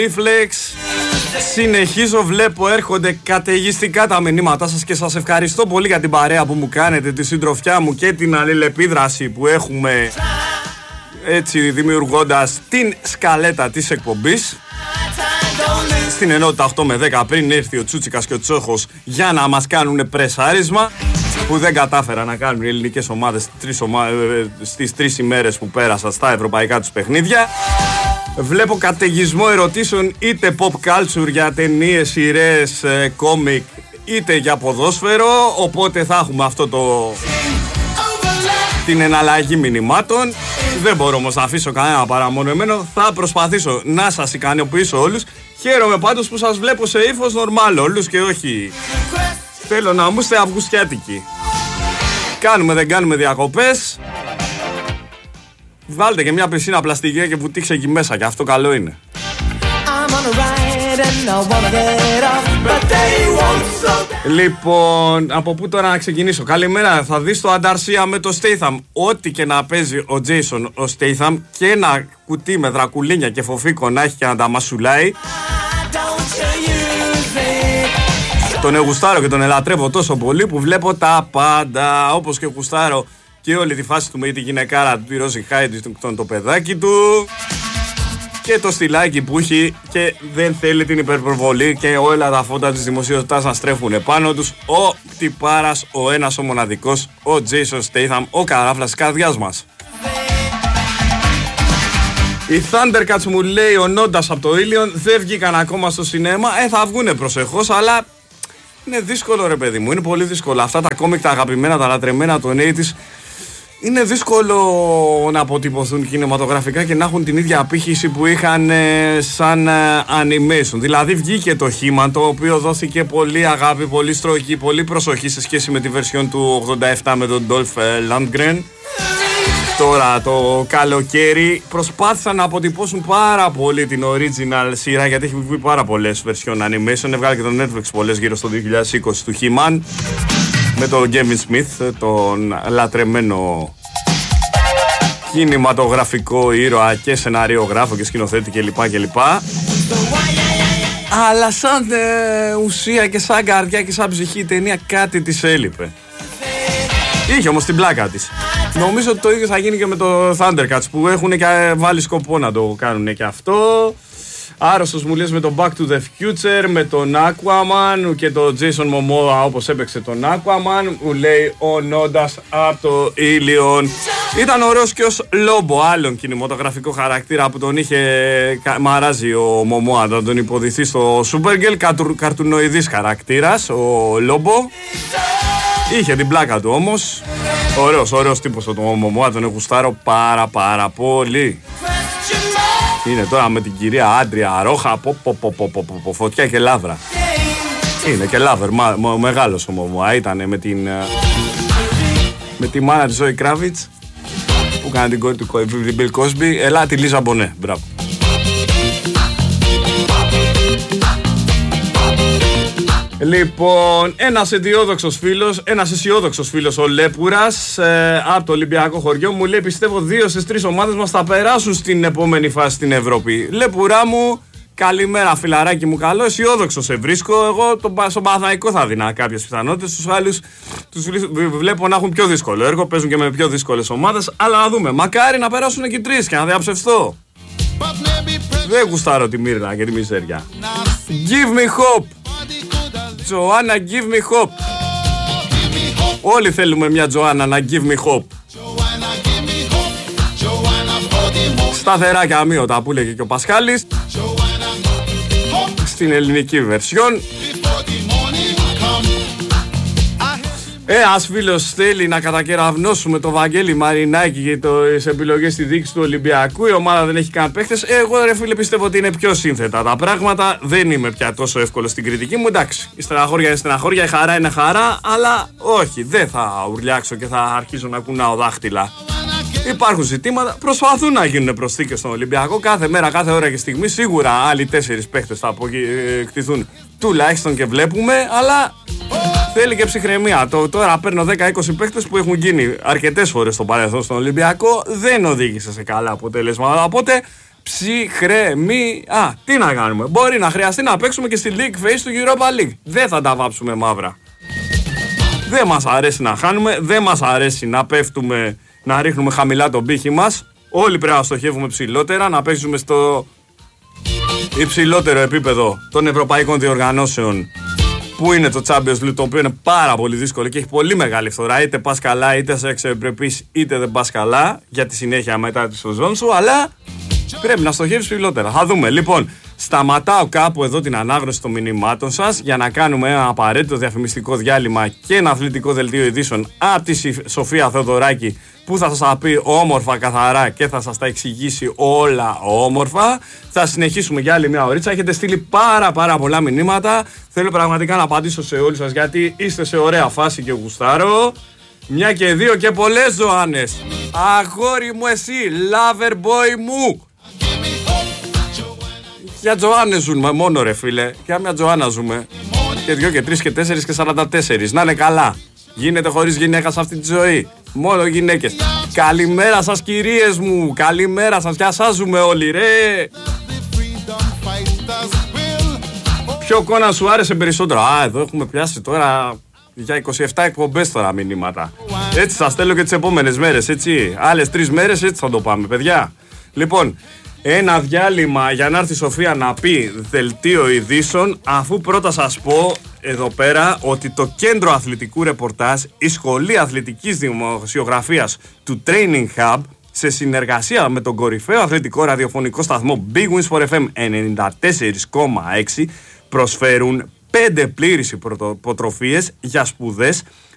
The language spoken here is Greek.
Reflex. Συνεχίζω, βλέπω έρχονται καταιγιστικά τα μηνύματά σας και σας ευχαριστώ πολύ για την παρέα που μου κάνετε, τη συντροφιά μου και την αλληλεπίδραση που έχουμε, έτσι δημιουργώντας την σκαλέτα της εκπομπής στην ενότητα 8 με 10 πριν έρθει ο Τσούτσικας και ο Τσόχος για να μας κάνουν πρεσάρισμα που δεν κατάφεραν να κάνουν οι ελληνικές ομάδες στις 3 ημέρες που πέρασαν στα ευρωπαϊκά τους παιχνίδια. Βλέπω καταιγισμό ερωτήσεων είτε pop culture για ταινίες, σειρές, κόμικ είτε για ποδόσφαιρο, οπότε θα έχουμε αυτό την εναλλαγή μηνυμάτων. Δεν μπορώ όμως να αφήσω κανένα παραμονωμένο. Θα προσπαθήσω να σας ικανοποιήσω όλους. Χαίρομαι πάντως που σας βλέπω σε ύφος νορμάλ όλους και όχι θέλω να μου είστε αυγουστιάτικοι. Κάνουμε δεν κάνουμε διακοπές. Βάλτε και μια πισίνα πλαστική και βουτήξε εκεί μέσα και αυτό καλό είναι. Λοιπόν, από πού τώρα να ξεκινήσω? Καλημέρα, θα δεις το Ανταρσία με το Statham. Ό,τι και να παίζει ο Jason ο Statham και ένα κουτί με δρακουλίνια και φοφίκο να έχει και να τα μασουλάει, τον γουστάρω και τον ελατρεύω τόσο πολύ που βλέπω τα πάντα. Όπως και γουστάρω και όλη τη φάση του με τη γυναικάρα του, τη Ρόζι Χάιντιστον, το παιδάκι του και το στυλάκι που έχει και δεν θέλει την υπερπροβολή και όλα τα φώτα της δημοσιότητας να στρέφουν επάνω τους. Ο τυπάρας, ο ένας ο μοναδικός, ο Jason Statham, ο καράφλας της καρδιάς μας. Οι Thundercats, μου λέει ο Νόντας από το Ήλιον, δεν βγήκαν ακόμα στο σινέμα. Θα βγουνε προσεχώς, αλλά είναι δύσκολο ρε παιδί μου, είναι πολύ δύσκολο. Αυτά τα κόμικ, τα αγαπημένα, τα λατρεμένα των 80's, είναι δύσκολο να αποτυπωθούν κινηματογραφικά και να έχουν την ίδια απήχηση που είχαν σαν animation. Δηλαδή βγήκε το He-Man, το οποίο δόθηκε πολύ αγάπη, πολύ στρογγή, πολύ προσοχή σε σχέση με τη version του 87 με τον Dolph Lundgren. Τώρα το καλοκαίρι προσπάθησαν να αποτυπώσουν πάρα πολύ την original σειρά, γιατί έχει βγει πάρα πολλές version animation. Έβγαλε και το Netflix πολλές γύρω στο 2020 του He-Man με τον Kevin Smith, τον λατρεμένο κινηματογραφικό ήρωα και σεναριογράφο και σκηνοθέτη κλπ. Αλλά σαν ουσία και σαν καρδιά και σαν ψυχή η ταινία κάτι της έλειπε. Είχε όμως την πλάκα της. Νομίζω ότι το ίδιο θα γίνει και με το Thundercats που έχουν και βάλει σκοπό να το κάνουν και αυτό. Άρρωστος μου λες με τον Back to the Future, με τον Aquaman και τον Jason Momoa όπως έπαιξε τον Aquaman, μου λέει ο Νόντας από το Ήλιον. Ήταν ωραίος και ως Λόμπο, άλλον κινηματογραφικό χαρακτήρα που τον είχε μαράζει ο Momoa, να τον υποδηθεί στο Supergirl, καρτουνοειδής χαρακτήρας, ο Λόμπο. Είχε την πλάκα του όμως. Ωραίος τύπος ο Momoa, τον γουστάρω πάρα πολύ. Είναι τώρα με την κυρία Άντρια Ρόχα, φωτιά και λάβρα. Είναι και λάβερ, μεγάλος ο Momoa. Ήταν με τη μάνα της Zoe Kravitz που κάνει την κόρη του Bill Cosby. Ελά, τη Λίζα Μπονέ, μπράβο. Λοιπόν, ένας αισιόδοξος φίλος, ο Λέπουρας, από το Ολυμπιακό χωριό, μου λέει: πιστεύω 2 στις 3 ομάδες μας θα περάσουν στην επόμενη φάση στην Ευρώπη. Λέπουρά μου, καλημέρα φιλαράκι μου, καλό, αισιόδοξο σε βρίσκω. Εγώ στον Παναθηναϊκό θα δίνα κάποιες πιθανότητες. Τους άλλους τους βλέπω να έχουν πιο δύσκολο έργο, παίζουν και με πιο δύσκολες ομάδες. Αλλά να δούμε, μακάρι να περάσουν και 3 και να διαψευστώ. Δεν γουστάρω τη μοίρα και τη μιζέρια. Give me hope. Τζοάννα, give me hope. Όλοι θέλουμε μια Τζοάννα να give me hope. Σταθερά και αμύωτα που λέγει και ο Πασχάλης στην ελληνική βερσιόν. Ένας φίλος θέλει να κατακεραυνώσουμε το Βαγγέλη Μαρινάκη για τις επιλογές στη διοίκηση του Ολυμπιακού. Η ομάδα δεν έχει καν παίχτες. Εγώ ρε φίλε πιστεύω ότι είναι πιο σύνθετα τα πράγματα. Δεν είμαι πια τόσο εύκολο στην κριτική μου. Εντάξει, η στεναχώρια είναι στεναχώρια, η χαρά είναι χαρά. Αλλά όχι, δεν θα ουρλιάξω και θα αρχίσω να κουνάω δάχτυλα. Υπάρχουν ζητήματα, προσπαθούν να γίνουν προσθήκες στον Ολυμπιακό. Κάθε μέρα, κάθε ώρα και στιγμή. Σίγουρα άλλοι 4 παίχτες θα αποκτηθούν τουλάχιστον και βλέπουμε. Αλλά θέλει και ψυχραιμία. Τώρα παίρνω 10-20 παίχτες που έχουν γίνει αρκετές φορές στο παρελθόν στον Ολυμπιακό. Δεν οδήγησε σε καλά αποτέλεσμα. Οπότε Ψυχρέμει. Τι να κάνουμε. Μπορεί να χρειαστεί να παίξουμε και στη League Phase του Europa League. Δεν θα τα βάψουμε μαύρα. Δεν μας αρέσει να χάνουμε. Δεν μας αρέσει να πέφτουμε, να ρίχνουμε χαμηλά τον πύχη μας. Όλοι πρέπει να στοχεύουμε ψηλότερα, να παίξουμε στο υψηλότερο επίπεδο των ευρωπαϊκών διοργανώσεων, που είναι το Champions League, το οποίο είναι πάρα πολύ δύσκολο και έχει πολύ μεγάλη φθορά. Είτε πας καλά, είτε σε εξεπρεπείς, είτε δεν πας καλά για τη συνέχεια μετά τη σεζόν σου, αλλά πρέπει να στοχεύεις ψηλότερα. Θα δούμε. Λοιπόν, σταματάω κάπου εδώ την ανάγνωση των μηνυμάτων σας για να κάνουμε ένα απαραίτητο διαφημιστικό διάλειμμα και ένα αθλητικό δελτίο ειδήσεων από τη Σοφία Θεοδωράκη, που θα σας τα πει όμορφα, καθαρά και θα σας τα εξηγήσει όλα όμορφα. Θα συνεχίσουμε για άλλη μια ωρίτσα. Έχετε στείλει πάρα πολλά μηνύματα. Θέλω πραγματικά να απαντήσω σε όλους σας, γιατί είστε σε ωραία φάση και γουστάρω. Μια και δύο και πολλές Ζωάννες. Αγόρι μου εσύ, lover boy μου. Για Ζωάννες ζούμε μόνο ρε φίλε. Για μια Ζωάννα ζούμε. Και 2 και 3 και 4 και 44. Να είναι καλά. Γίνεται χωρίς γυναίκα σε αυτή τη ζωή. Μόνο γυναίκες. Καλημέρα σας κυρίες μου. Καλημέρα σας. Κι σας ζούμε όλοι ρε. Ποιο Κόναν σου άρεσε περισσότερο? Εδώ έχουμε πιάσει τώρα για 27 εκπομπές τώρα μηνύματα. Έτσι σας στέλνω και τις επόμενες μέρες, έτσι. Άλλες 3 μέρες έτσι θα το πάμε παιδιά. Λοιπόν, ένα διάλειμμα για να έρθει η Σοφία να πει δελτίο ειδήσεων, αφού πρώτα σας πω εδώ πέρα ότι το κέντρο αθλητικού ρεπορτάζ, η Σχολή Αθλητικής Δημοσιογραφίας του Training Hub, σε συνεργασία με τον κορυφαίο αθλητικό ραδιοφωνικό σταθμό Big Wins for FM 94,6, προσφέρουν 5 πλήρεις υποτροφίες για σπουδές